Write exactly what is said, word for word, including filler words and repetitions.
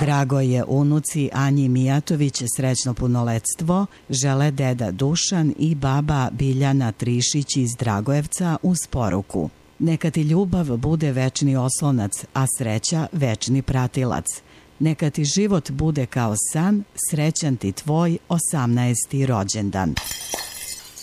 Drago je unuci Anji Mijatović srećno punoletstvo, žele deda Dušan i baba Biljana Trišić iz Dragojevca uz poruku: neka ti ljubav bude večni oslonac, a sreća večni pratilac. Neka ti život bude kao san, srećan ti tvoj osamnaesti rođendan.